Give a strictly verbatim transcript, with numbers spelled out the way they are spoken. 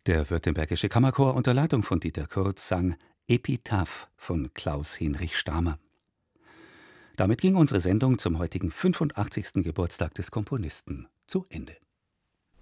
Der Württembergische Kammerchor unter Leitung von Dieter Kurz sang »Epitaph« von Klaus-Hinrich Stahmer. Damit ging unsere Sendung zum heutigen fünfundachtzigsten Geburtstag des Komponisten zu Ende.